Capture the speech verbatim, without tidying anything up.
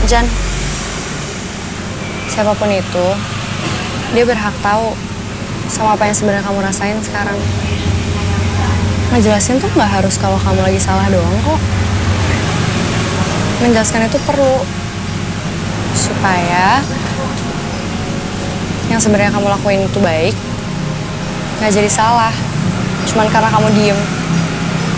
Jan, siapapun itu, dia berhak tahu sama apa yang sebenarnya kamu rasain sekarang. Ngejelasin tuh nggak harus kalau kamu lagi salah doang kok. Menjelaskan itu perlu supaya yang sebenarnya kamu lakuin itu baik nggak jadi salah, cuman karena kamu diem.